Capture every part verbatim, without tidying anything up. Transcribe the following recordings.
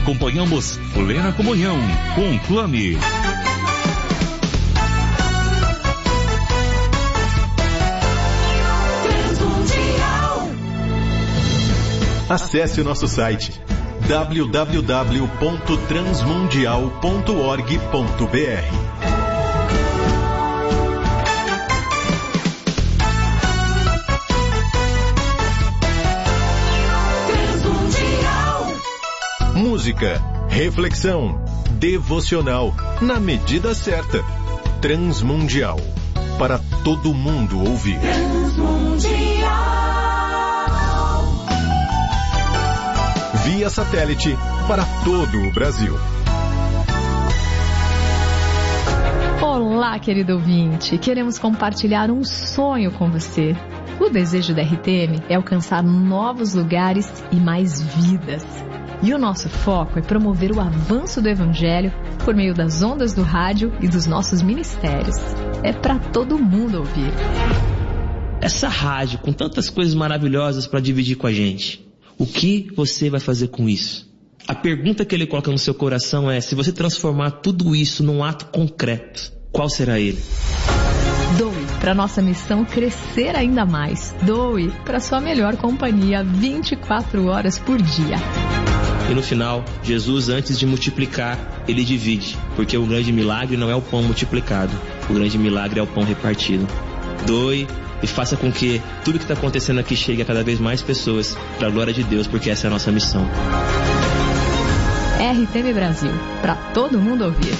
Acompanhamos Plena Comunhão com Clame. Acesse o nosso site w w w ponto transmundial ponto org ponto b r. Música, reflexão, devocional, na medida certa. Transmundial, para todo mundo ouvir. Transmundial. Via satélite para todo o Brasil. Olá, querido ouvinte. Queremos compartilhar um sonho com você. O desejo da R T M é alcançar novos lugares e mais vidas. E o nosso foco é promover o avanço do Evangelho por meio das ondas do rádio e dos nossos ministérios. É para todo mundo ouvir. Essa rádio com tantas coisas maravilhosas para dividir com a gente. O que você vai fazer com isso? A pergunta que ele coloca no seu coração é: se você transformar tudo isso num ato concreto, qual será ele? Doe para nossa missão crescer ainda mais. Doe para sua melhor companhia vinte e quatro horas por dia. E no final, Jesus, antes de multiplicar, ele divide. Porque o grande milagre não é o pão multiplicado. O grande milagre é o pão repartido. Doe e faça com que tudo que está acontecendo aqui chegue a cada vez mais pessoas, para a glória de Deus, porque essa é a nossa missão. R T M Brasil, para todo mundo ouvir.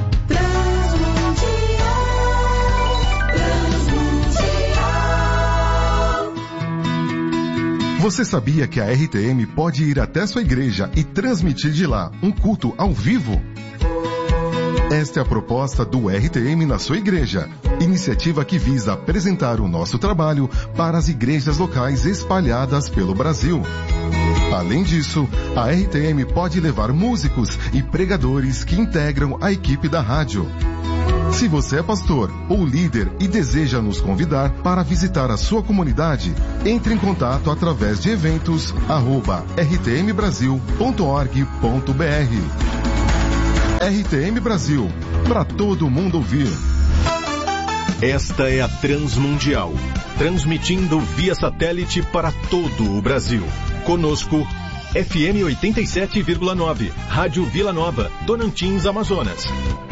Você sabia que a R T M pode ir até sua igreja e transmitir de lá um culto ao vivo? Esta é a proposta do R T M na sua igreja, iniciativa que visa apresentar o nosso trabalho para as igrejas locais espalhadas pelo Brasil. Além disso, a R T M pode levar músicos e pregadores que integram a equipe da rádio. Se você é pastor ou líder e deseja nos convidar para visitar a sua comunidade, entre em contato através de eventos arroba r t m brasil ponto org ponto b r. R T M Brasil, para todo mundo ouvir. Esta é a Transmundial, transmitindo via satélite para todo o Brasil. Conosco, F M oitenta e sete vírgula nove, Rádio Vila Nova, Tocantins, Amazonas.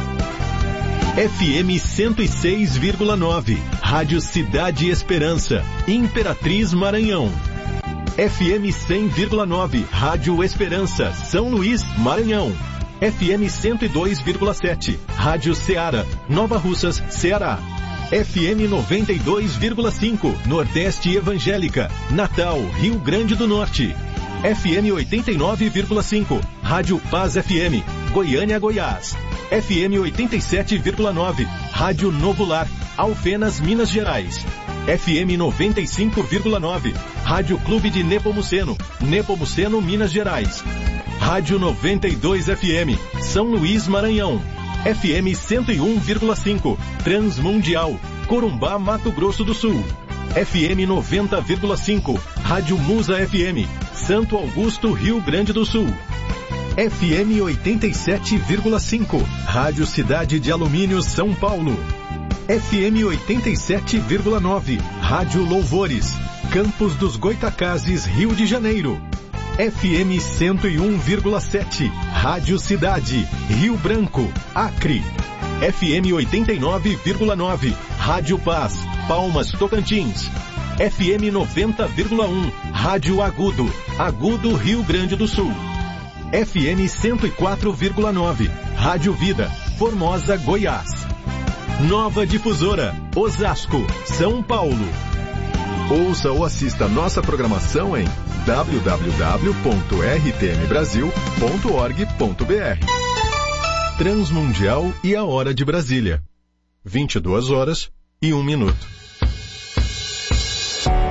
F M cento e seis vírgula nove, Rádio Cidade Esperança, Imperatriz, Maranhão. F M cem vírgula nove, Rádio Esperança, São Luís, Maranhão. F M cento e dois vírgula sete, Rádio Ceará, Nova Russas, Ceará. F M noventa e dois vírgula cinco, Nordeste Evangélica, Natal, Rio Grande do Norte. F M oitenta e nove vírgula cinco, Rádio Paz F M, Goiânia, Goiás. F M oitenta e sete vírgula nove, Rádio Novo Lar, Alfenas, Minas Gerais. F M noventa e cinco vírgula nove, Rádio Clube de Nepomuceno, Nepomuceno, Minas Gerais. Rádio noventa e dois F M, São Luís, Maranhão. F M cento e um vírgula cinco, Transmundial, Corumbá, Mato Grosso do Sul. F M noventa vírgula cinco, Rádio Musa F M, Santo Augusto, Rio Grande do Sul. F M oitenta e sete vírgula cinco, Rádio Cidade de Alumínio, São Paulo. F M oitenta e sete vírgula nove, Rádio Louvores, Campos dos Goitacazes, Rio de Janeiro. F M cento e um vírgula sete, Rádio Cidade, Rio Branco, Acre. F M oitenta e nove vírgula nove, Rádio Paz, Palmas, Tocantins. F M noventa vírgula um, Rádio Agudo, Agudo, Rio Grande do Sul. F M cento e quatro vírgula nove, Rádio Vida, Formosa, Goiás. Nova Difusora, Osasco, São Paulo. Ouça ou assista nossa programação em w w w ponto r t m brasil ponto org ponto b r. Transmundial e a Hora de Brasília. vinte e duas horas e um minuto.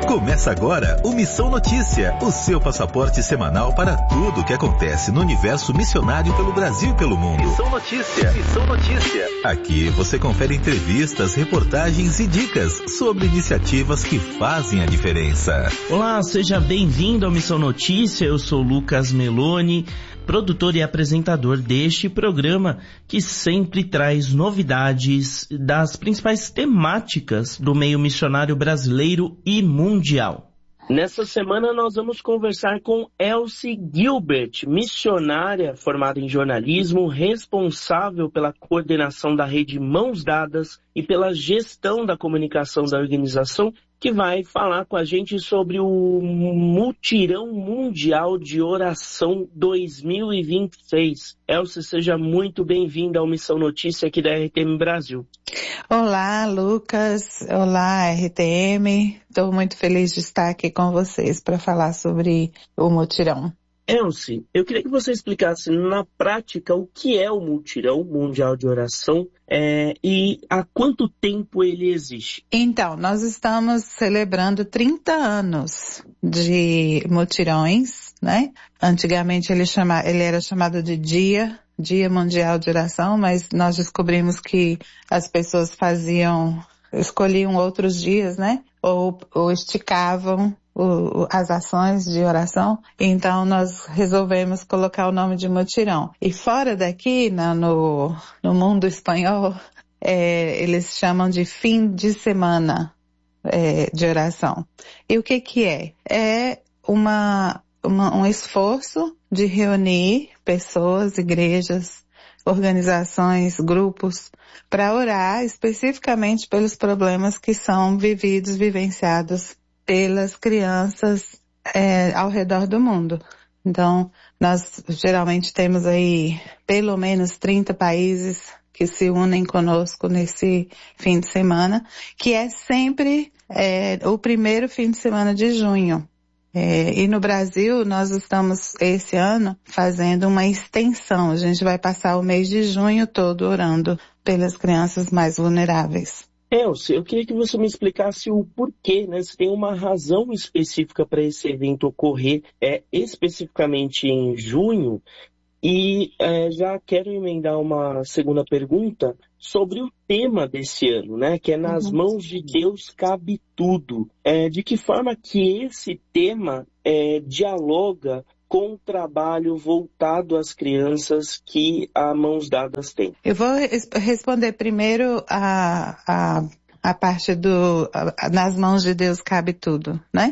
Começa agora o Missão Notícia, o seu passaporte semanal para tudo o que acontece no universo missionário pelo Brasil e pelo mundo. Missão Notícia, Missão Notícia. Aqui você confere entrevistas, reportagens e dicas sobre iniciativas que fazem a diferença. Olá, seja bem-vindo ao Missão Notícia, eu sou Lucas Meloni, produtor e apresentador deste programa que sempre traz novidades das principais temáticas do meio missionário brasileiro e mundial. Nessa semana nós vamos conversar com Elsie Gilbert, missionária formada em jornalismo, responsável pela coordenação da rede Mãos Dadas e pela gestão da comunicação da organização, que vai falar com a gente sobre o Mutirão Mundial de Oração dois mil e vinte e seis. Elsie, seja muito bem-vinda ao Missão Notícia aqui da R T M Brasil. Olá, Lucas. Olá, R T M. Estou muito feliz de estar aqui com vocês para falar sobre o Mutirão. Elsie, eu queria que você explicasse na prática o que é o Mutirão Mundial de Oração é, e há quanto tempo ele existe. Então, nós estamos celebrando trinta anos de mutirões, né? Antigamente ele, chama, ele era chamado de Dia, Dia Mundial de Oração, mas nós descobrimos que as pessoas faziam, escolhiam outros dias, né? Ou, ou esticavam O, as ações de oração, então nós resolvemos colocar o nome de mutirão. E fora daqui, na, no, no mundo espanhol, é, eles chamam de fim de semana é, de oração. E o que que é? É uma, uma, um esforço de reunir pessoas, igrejas, organizações, grupos, para orar especificamente pelos problemas que são vividos, vivenciados pelas crianças é, ao redor do mundo. Então, nós geralmente temos aí pelo menos trinta países que se unem conosco nesse fim de semana, que é sempre é, o primeiro fim de semana de junho. É, e no Brasil, nós estamos, esse ano, fazendo uma extensão. A gente vai passar o mês de junho todo orando pelas crianças mais vulneráveis. Elsie, eu queria que você me explicasse o porquê, né? Se tem uma razão específica para esse evento ocorrer é, especificamente em junho. E é, já quero emendar uma segunda pergunta sobre o tema desse ano, né? Que é Nas uhum. Mãos de Deus Cabe Tudo. É, de que forma que esse tema é, dialoga com o trabalho voltado às crianças que a Mãos Dadas tem? Eu vou res- responder primeiro a, a, a parte do a, Nas Mãos de Deus Cabe Tudo, né?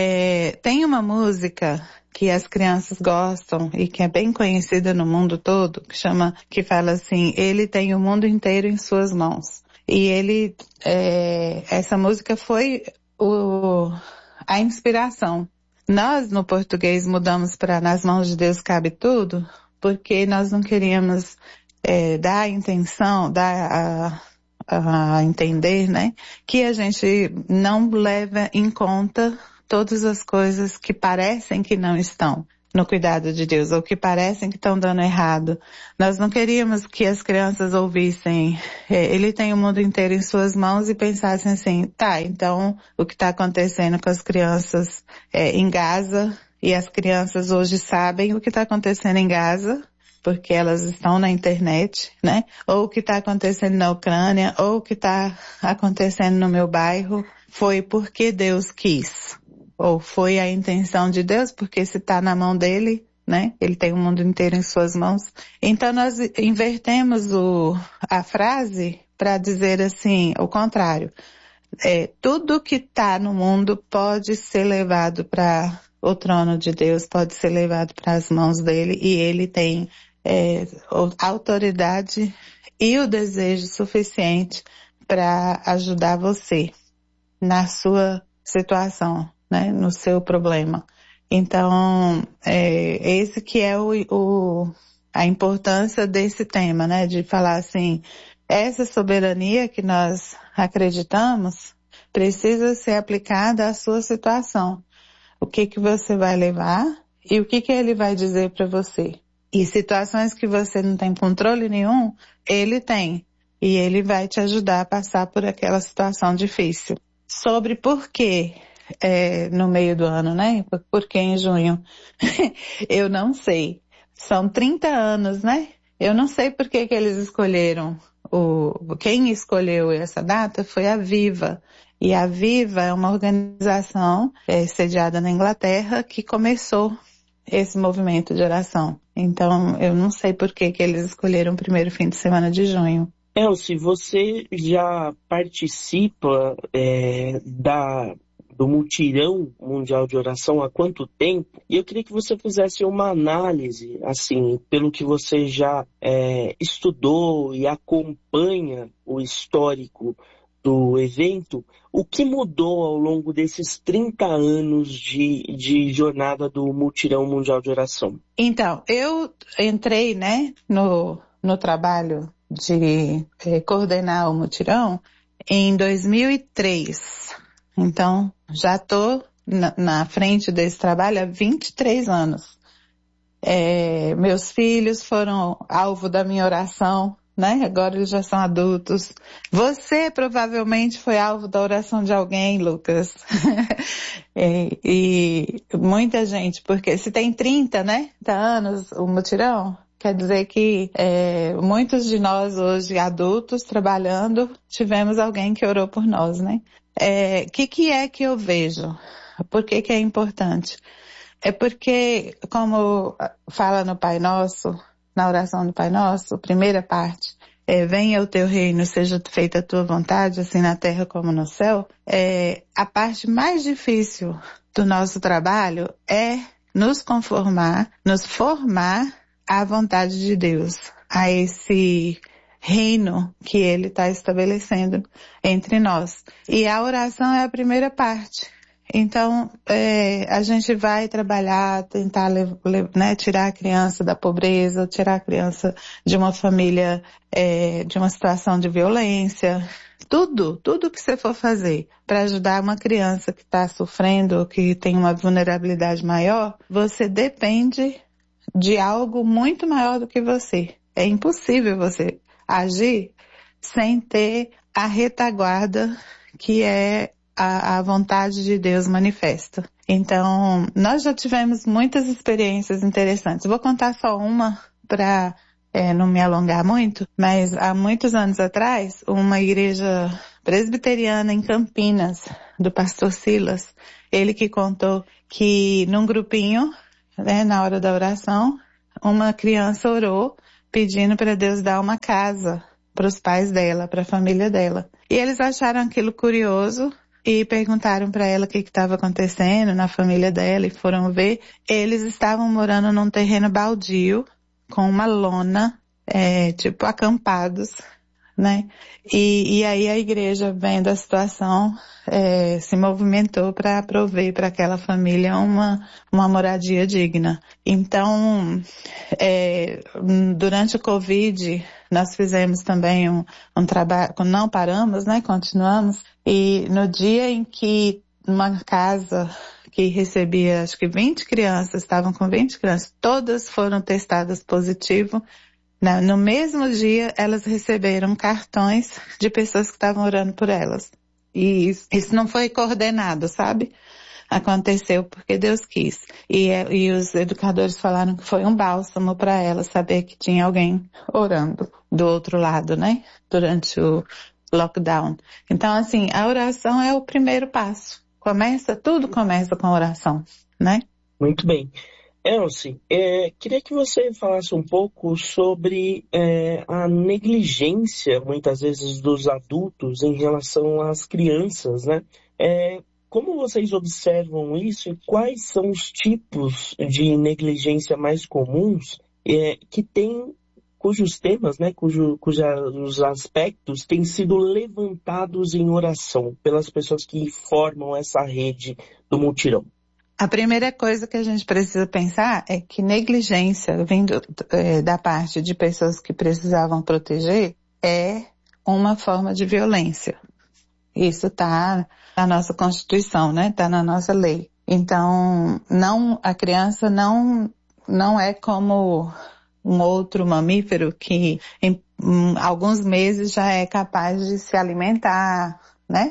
É, tem uma música que as crianças gostam e que é bem conhecida no mundo todo, que chama, que fala assim, Ele tem o mundo inteiro em suas mãos. E ele, é, essa música foi o, a inspiração. Nós, no português, mudamos para Nas Mãos de Deus Cabe Tudo, porque nós não queríamos é, dar a intenção, dar a, a entender, né, que a gente não leva em conta todas as coisas que parecem que não estão no cuidado de Deus, ou que parecem que estão dando errado. Nós não queríamos que as crianças ouvissem, é, Ele tem o mundo inteiro em suas mãos, e pensassem assim, tá, então o que está acontecendo com as crianças é, em Gaza, e as crianças hoje sabem o que está acontecendo em Gaza, porque elas estão na internet, né? Ou o que está acontecendo na Ucrânia, ou o que está acontecendo no meu bairro, foi porque Deus quis. Ou foi a intenção de Deus, porque se está na mão dele, né? Ele tem o mundo inteiro em suas mãos. Então nós invertemos o, a frase para dizer assim, o contrário. É, tudo que está no mundo pode ser levado para o trono de Deus, pode ser levado para as mãos dele, e ele tem é, autoridade e o desejo suficiente para ajudar você na sua situação, né, no seu problema. Então, é, esse que é o, o, a importância desse tema, né, de falar assim, essa soberania que nós acreditamos precisa ser aplicada à sua situação. O que que você vai levar e o que que ele vai dizer para você. E situações que você não tem controle nenhum, ele tem. E ele vai te ajudar a passar por aquela situação difícil. Sobre por que é, no meio do ano, né? Por, por que em junho? Eu não sei. São trinta anos, né? Eu não sei por que que eles escolheram, o, quem escolheu essa data foi a Viva. E a Viva é uma organização é, sediada na Inglaterra que começou esse movimento de oração. Então, eu não sei por que que eles escolheram o primeiro fim de semana de junho. Elci, você já participa é, da, do Mutirão Mundial de Oração há quanto tempo? E eu queria que você fizesse uma análise, assim, pelo que você já é, estudou e acompanha o histórico do evento, o que mudou ao longo desses trinta anos de, de jornada do Mutirão Mundial de Oração? Então, eu entrei, né, no, no trabalho de eh, coordenar o Mutirão em dois mil e três. Então, já estou na, na frente desse trabalho há vinte e três anos. É, meus filhos foram alvo da minha oração, né? Agora eles já são adultos. Você provavelmente foi alvo da oração de alguém, Lucas. e, e muita gente, porque se tem trinta, né, trinta anos o Mutirão, quer dizer que é, muitos de nós hoje, adultos, trabalhando, tivemos alguém que orou por nós, né? O é, que, que é que eu vejo? Por que que é importante? É porque, como fala no Pai Nosso, na oração do Pai Nosso, primeira parte, é, venha o teu reino, seja feita a tua vontade, assim na terra como no céu, é, a parte mais difícil do nosso trabalho é nos conformar, nos formar à vontade de Deus, a esse reino que Ele está estabelecendo entre nós. E a oração é a primeira parte. Então, é, a gente vai trabalhar, tentar né, tirar a criança da pobreza, tirar a criança de uma família, é, de uma situação de violência. Tudo, tudo que você for fazer para ajudar uma criança que está sofrendo, que tem uma vulnerabilidade maior, você depende de algo muito maior do que você. É impossível você agir sem ter a retaguarda que é a, a vontade de Deus manifesta. Então, nós já tivemos muitas experiências interessantes. Vou contar só uma para é, não me alongar muito, mas há muitos anos atrás, uma igreja presbiteriana em Campinas, do pastor Silas, ele que contou que num grupinho, né, na hora da oração, uma criança orou pedindo para Deus dar uma casa para os pais dela, para a família dela. E eles acharam aquilo curioso e perguntaram para ela o que estava acontecendo na família dela e foram ver. Eles estavam morando num terreno baldio com uma lona, é, tipo acampados, né? E, e aí a igreja, vendo a situação, é, se movimentou para prover para aquela família uma, uma moradia digna. Então, é, durante o Covid, nós fizemos também um, um trabalho, não paramos, né? Continuamos. E no dia em que uma casa que recebia, acho que vinte crianças, estavam com vinte crianças, todas foram testadas positivo. No mesmo dia, elas receberam cartões de pessoas que estavam orando por elas. E isso, isso não foi coordenado, sabe? Aconteceu porque Deus quis. E, e os educadores falaram que foi um bálsamo para elas saber que tinha alguém orando do outro lado, né? Durante o lockdown. Então, assim, a oração é o primeiro passo. Começa, tudo começa com a oração, né? Muito bem. Elci, é, queria que você falasse um pouco sobre é, a negligência, muitas vezes, dos adultos em relação às crianças, né? É, como vocês observam isso e quais são os tipos de negligência mais comuns é, que têm, cujos temas, né, cujo, cujos aspectos têm sido levantados em oração pelas pessoas que formam essa rede do Mutirão? A primeira coisa que a gente precisa pensar é que negligência, vindo é, da parte de pessoas que precisavam proteger, é uma forma de violência. Isso está na nossa Constituição, né? Está na nossa lei. Então, não, a criança não, não é como um outro mamífero que em um, alguns meses já é capaz de se alimentar, né?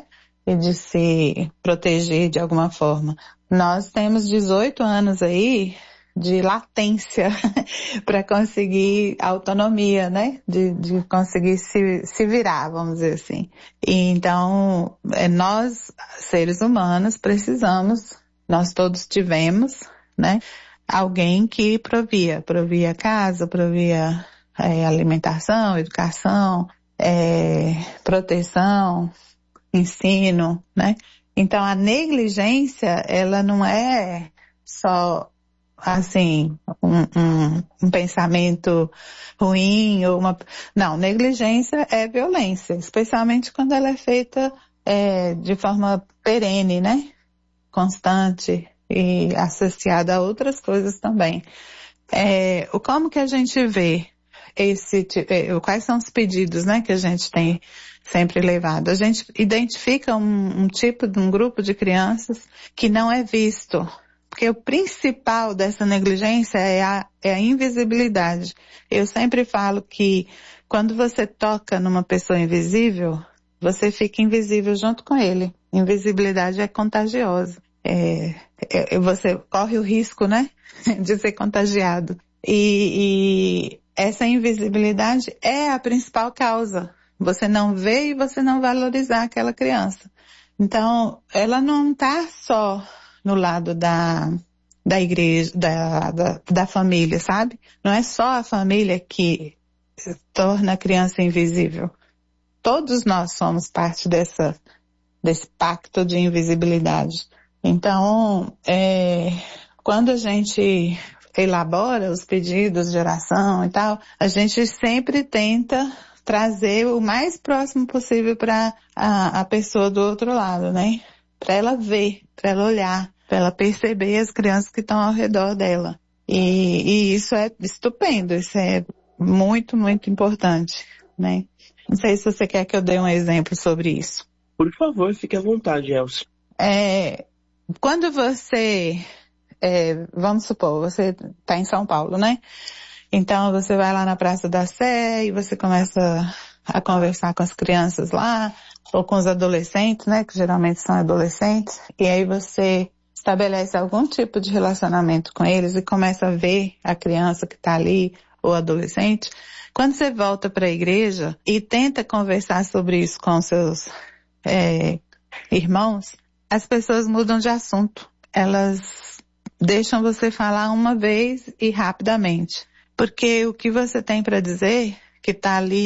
e de se proteger de alguma forma. Nós temos dezoito anos aí de latência para conseguir autonomia, né? De, de conseguir se, se virar, vamos dizer assim. E então, nós, seres humanos, precisamos, nós todos tivemos, né? Alguém que provia, provia casa, provia é, alimentação, educação, é, proteção, ensino, né? Então, a negligência, ela não é só, assim, um, um, um pensamento ruim ou uma... Não, negligência é violência, especialmente quando ela é feita é, de forma perene, né? Constante e associada a outras coisas também. É, como que a gente vê esse, quais são os pedidos, né, que a gente tem sempre levado? A gente identifica um, um tipo de um grupo de crianças que não é visto, porque o principal dessa negligência é a, é a invisibilidade. Eu sempre falo que quando você toca numa pessoa invisível, você fica invisível junto com ele. Invisibilidade é contagiosa. É, é, você corre o risco, né, de ser contagiado. E, e essa invisibilidade é a principal causa. Você não vê e você não valorizar aquela criança. Então, ela não está só no lado da, da igreja, da, da, da família, sabe? Não é só a família que torna a criança invisível. Todos nós somos parte dessa, desse pacto de invisibilidade. Então, é, quando a gente elabora os pedidos de oração e tal, a gente sempre tenta trazer o mais próximo possível para a, a pessoa do outro lado, né? Para ela ver, para ela olhar, para ela perceber as crianças que estão ao redor dela. E, e isso é estupendo, isso é muito, muito importante, né? Não sei se você quer que eu dê um exemplo sobre isso. Por favor, fique à vontade, Elcio. É, quando você, é, vamos supor, você está em São Paulo, né? Então você vai lá na Praça da Sé e você começa a conversar com as crianças lá, ou com os adolescentes, né? Que geralmente são adolescentes. E aí você estabelece algum tipo de relacionamento com eles e começa a ver a criança que está ali, ou adolescente. Quando você volta para a igreja e tenta conversar sobre isso com seus é, irmãos, as pessoas mudam de assunto. Elas deixam você falar uma vez e rapidamente. Porque o que você tem para dizer, que está ali